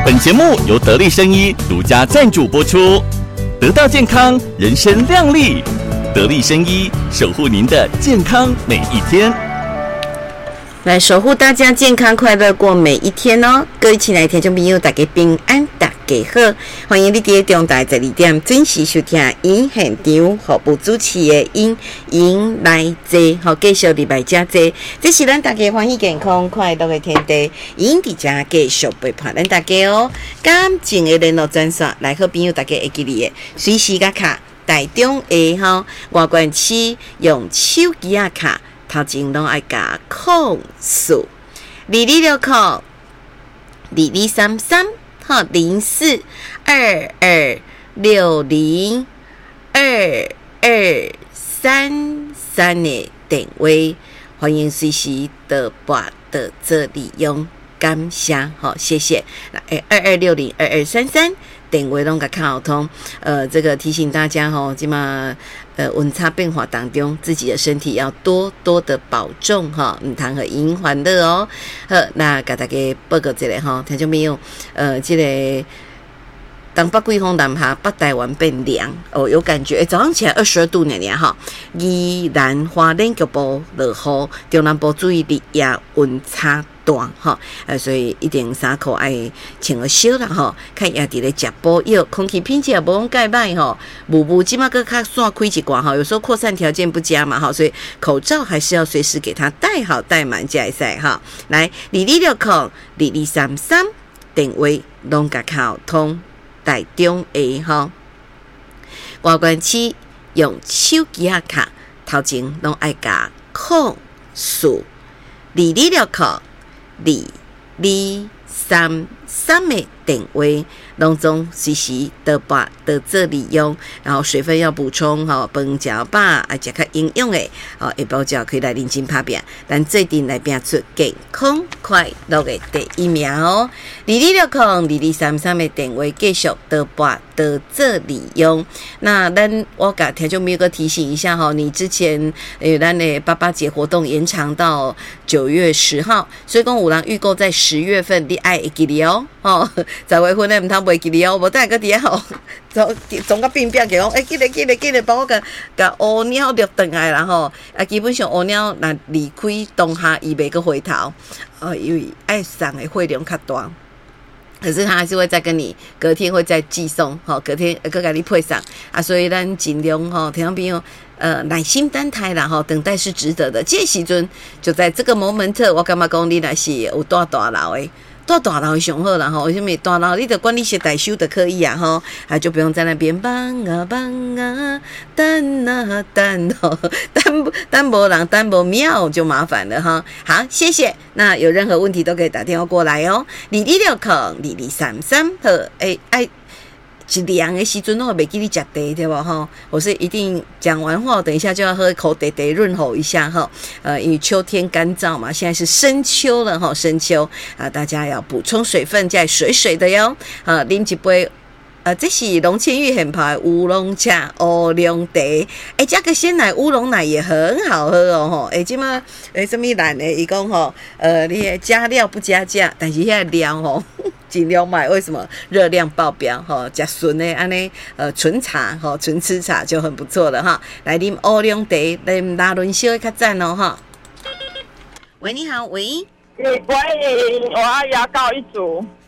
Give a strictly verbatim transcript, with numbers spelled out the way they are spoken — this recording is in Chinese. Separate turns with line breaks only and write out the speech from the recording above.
本节目由得力生医独家赞助播出，得到健康，人生亮丽。得力生医守护您的健康每一天，
来守护大家健康快乐过每一天哦！各位亲爱的听众朋友，大家平安，大家好，欢迎你在中台十二点准时收听《因现场服务主持的因因来坐》，好，继续礼拜加坐，这是咱大家欢喜健康快乐的天地，因伫遮继续陪伴咱大家哦。感情的联络专线，来好朋友大家会记哩的，随时甲卡。台中的吼外县市用手机啊卡，头前拢爱加控诉二二六控二二三三吼零四二二六零二二三三的电话，欢迎随时的拨的这里用，感谢好，谢谢。来二二六零二二三三。电话拢甲卡通，呃，这个提醒大家吼，即嘛呃温差变化当中，自己的身体要多多的保重哈，唔通和因欢乐哦。好，那甲大家报告一下吼，听众朋友，呃，这个东北季风南下，北台湾变凉哦，有感觉。欸、早上起来二十二度呢，呢哈，宜兰花莲局部落雨，中南部注意力也温差。哈，呃，所以一定衫裤爱穿个少啦吼，看也伫咧食补药，空气品质也无讲介歹吼，雾雾即马个较散开一寡吼，有时候扩散条件不佳嘛吼，所以口罩还是要随时给它戴好戴满才会使哈。来，二二六空二二三三电话拢甲靠通台中的吼，外县市用手机啊卡头前拢爱加控数二二六空。二二三三的电话，拢总随时都把的这里用，然后水分要补充哈，饭食饱啊，食较营养的，哦，下晡就可以来认真拍拼，但最近来拼出健康快乐的第一名哦。二二六空二二三三的电话继续都把的这里用。那咱我甲听众朋友个提醒一下哈，你之前诶，咱的八八节活动延长到九月十号，所以讲有人预购在十月份，你爱会记哩哦，哦，十月份咧唔通袂记哩哦，无等下个伫吼，总总个变变讲，诶，记得记得记得，帮我甲甲乌鸟录转来啦吼，啊，基本上乌鸟若离开当下，伊袂个回头，呃，因为爱送的货量较大。可是他还是会再跟你隔天会再寄送，好，隔天再给你配上啊，所以咱尽量哈，听众朋友呃耐心等待啦哈，等待是值得的。这时阵就在这个 moment， 我感觉讲你若是有大大楼的。大大楼上好啦吼，为什么大楼你的管理些代收的可以啊吼，啊就不用在那边帮啊帮啊等啊等哦，等等无人等无秒就麻烦了哈。好，谢谢。那有任何问题都可以打电话过来哦，二二六空二二三三好，哎哎。是凉的时阵，我袂记你食茶对吧？哈，我是一定讲完话，等一下就要喝口茶茶润喉一下哈。呃，因为秋天干燥嘛，现在是深秋了哈，深秋啊，大家要补充水分，再水水的哟。啊，啉一杯。呃，这是龙千玉很牌乌龙茶、乌龙茶，哎，加个鲜奶乌龙奶也很好喝哦吼。哎，即马哎什么奶呢？伊讲吼，呃，你加料不加价，但是遐量吼尽量买，为什么热量爆表？吼，加纯的安尼呃纯茶吼，纯吃茶就很不错了哈。来啉乌龙茶，啉拉伦烧的较赞哦哈。喂，你好，喂。
喂，我要牙膏一组。